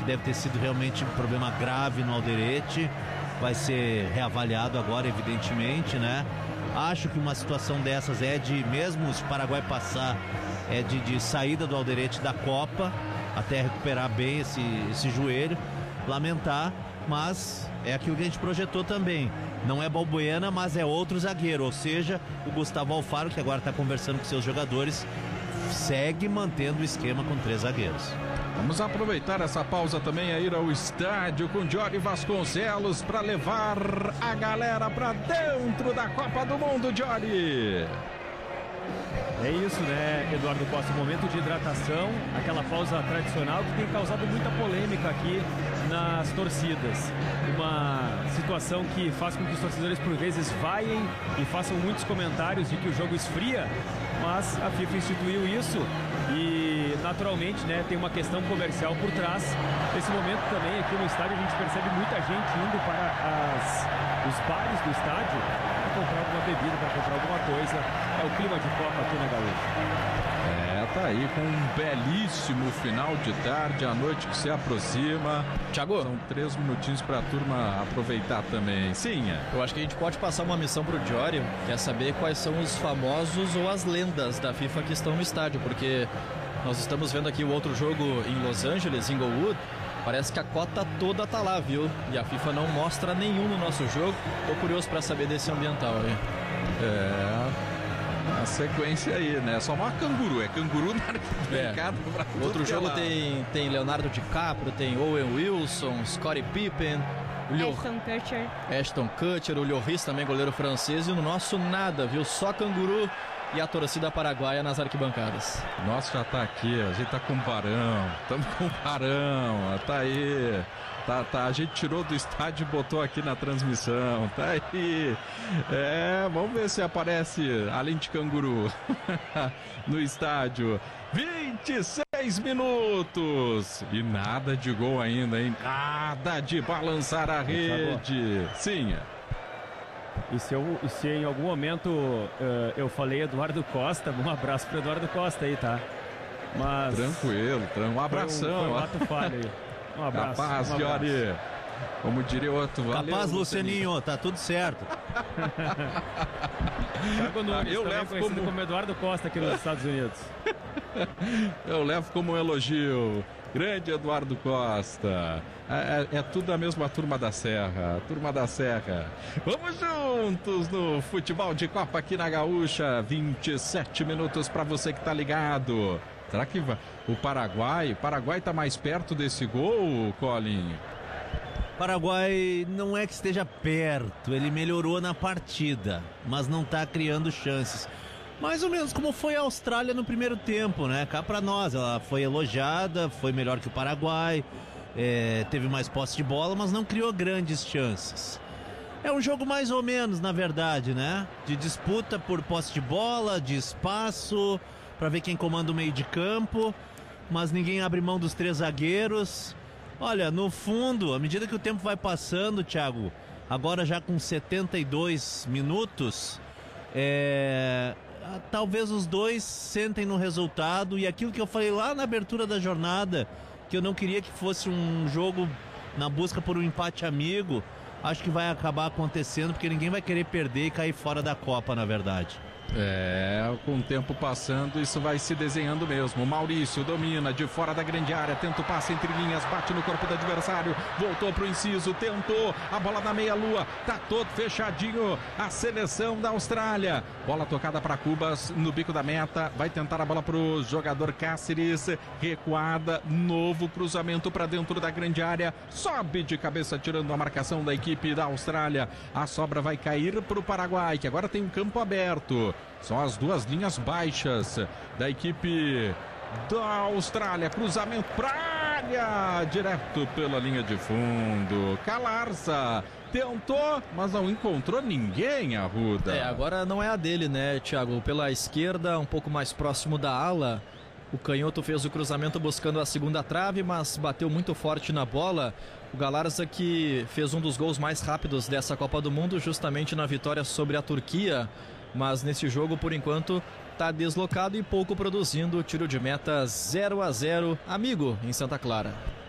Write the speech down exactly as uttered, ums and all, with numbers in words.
que deve ter sido realmente um problema grave no Alderete. Vai ser reavaliado agora, evidentemente, né? Acho que uma situação dessas é de, mesmo se o Paraguai passar, é de, de saída do Alderete da Copa, até recuperar bem esse, esse joelho. Lamentar, mas é aquilo que a gente projetou também. Não é Balbuena, mas é outro zagueiro, ou seja, o Gustavo Alfaro, que agora está conversando com seus jogadores, segue mantendo o esquema com três zagueiros. Vamos aproveitar essa pausa também a ir ao estádio com Jory Vasconcelos para levar a galera para dentro da Copa do Mundo, Jory. É isso, né, Eduardo Costa? Momento de hidratação, aquela pausa tradicional que tem causado muita polêmica aqui nas torcidas. Uma situação que faz com que os torcedores por vezes vaiem e façam muitos comentários de que o jogo esfria, mas a FIFA instituiu isso e naturalmente, né, tem uma questão comercial por trás. Nesse momento também aqui no estádio a gente percebe muita gente indo para as, os bares do estádio para comprar alguma bebida, para comprar alguma coisa. É o clima de Copa aqui na Gaúcha. É, tá aí com um belíssimo final de tarde, a noite que se aproxima. Thiago, são três minutinhos para a turma aproveitar também. Sim, é. Eu acho que a gente pode passar uma missão pro Jory, que é saber quais são os famosos ou as lendas da FIFA que estão no estádio, porque nós estamos vendo aqui o outro jogo em Los Angeles, Inglewood. Parece que a cota toda tá lá, viu? E a FIFA não mostra nenhum no nosso jogo. Tô curioso para saber desse ambiental aí. É... a sequência aí, né? Só uma canguru, é canguru na arquibancada. É. Outro jogo tem, tem Leonardo DiCaprio, tem Owen Wilson, Scottie Pippen, Ashton Kutcher. Ashton Kutcher, o Lloris também, goleiro francês. E no nosso nada, viu? Só canguru e a torcida paraguaia nas arquibancadas. Nossa, já tá aqui, a gente tá com Barão, estamos com Barão, tá aí. Tá, tá, a gente tirou do estádio e botou aqui na transmissão. Tá aí. É, vamos ver se aparece além de canguru no estádio. vinte e seis minutos. E nada de gol ainda, hein? Nada de balançar a rede. Sim. E se, eu, se em algum momento uh, eu falei Eduardo Costa, um abraço pro Eduardo Costa aí, tá? Mas tranquilo, tranquilo. Um abração. Foi um, foi um ato falho aí. Um abraço. Capaz, um abraço. Jory. Como diria outro. Valeu, Capaz, Lucianinho, tá tudo certo. Thiago Nunes, eu também levo conhecido como... como Eduardo Costa aqui nos Estados Unidos. Eu levo como um elogio. Grande Eduardo Costa. É, é, é tudo a mesma turma da Serra. Turma da Serra. Vamos juntos no futebol de Copa aqui na Gaúcha. vinte e sete minutos para você que tá ligado. Será que o Paraguai, o Paraguai tá mais perto desse gol, Colin? Paraguai não é que esteja perto, ele melhorou na partida, mas não tá criando chances. Mais ou menos como foi a Austrália no primeiro tempo, né? Cá pra nós, ela foi elogiada, foi melhor que o Paraguai, é, teve mais posse de bola, mas não criou grandes chances. É um jogo mais ou menos, na verdade, né? De disputa por posse de bola, de espaço, para ver quem comanda o meio de campo, mas ninguém abre mão dos três zagueiros. Olha, no fundo, à medida que o tempo vai passando, Thiago, agora já com setenta e dois minutos, é... talvez os dois sentem no resultado, e aquilo que eu falei lá na abertura da jornada, que eu não queria que fosse um jogo na busca por um empate amigo, acho que vai acabar acontecendo, porque ninguém vai querer perder e cair fora da Copa, na verdade. É, com o tempo passando, isso vai se desenhando mesmo. Maurício domina de fora da grande área, tenta o passe entre linhas, bate no corpo do adversário, voltou pro inciso, tentou a bola na meia-lua, tá todo fechadinho a seleção da Austrália. Bola tocada para Cubas no bico da meta, vai tentar a bola pro jogador Cáceres, recuada, novo cruzamento para dentro da grande área, sobe de cabeça tirando a marcação da equipe da Austrália. A sobra vai cair pro Paraguai, que agora tem um campo aberto. São as duas linhas baixas da equipe da Austrália. Cruzamento pra área, direto pela linha de fundo. Calarza tentou, mas não encontrou ninguém, Arruda. É, agora não é a dele, né, Thiago? Pela esquerda, um pouco mais próximo da ala, o canhoto fez o cruzamento buscando a segunda trave, mas bateu muito forte na bola. O Galarza, que fez um dos gols mais rápidos dessa Copa do Mundo, justamente na vitória sobre a Turquia, mas nesse jogo, por enquanto, está deslocado e pouco produzindo. Tiro de meta zero a zero, amigo, em Santa Clara.